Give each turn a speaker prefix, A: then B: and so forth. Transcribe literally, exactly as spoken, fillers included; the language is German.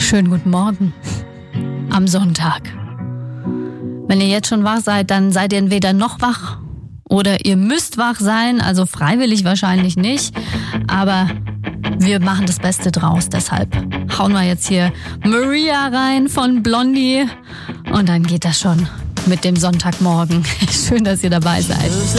A: Schönen guten Morgen am Sonntag. Wenn ihr jetzt schon wach seid, dann seid ihr entweder noch wach oder ihr müsst wach sein, also freiwillig wahrscheinlich nicht, aber wir machen das Beste draus, deshalb hauen wir jetzt hier Maria rein von Blondie und dann geht das schon mit dem Sonntagmorgen. Schön, dass ihr dabei seid.